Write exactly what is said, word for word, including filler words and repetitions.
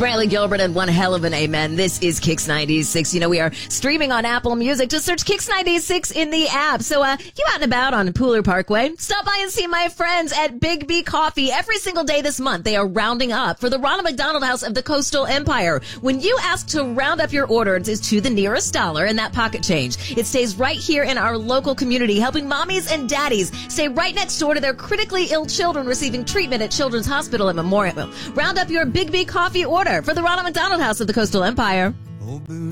Brantley Gilbert and one hell of an amen. This is Kicks ninety-six. You know, we are streaming on Apple Music. Just search Kicks ninety-six in the app. So, uh, you out and about on Pooler Parkway, stop by and see my friends at Big B Coffee. Every single day this month, they are rounding up for the Ronald McDonald House of the Coastal Empire. When you ask to round up your order, it is to the nearest dollar and that pocket change. It stays right here in our local community, helping mommies and daddies stay right next door to their critically ill children receiving treatment at Children's Hospital at Memorial. Round up your Big B Coffee order for the Ronald McDonald House of the Coastal Empire.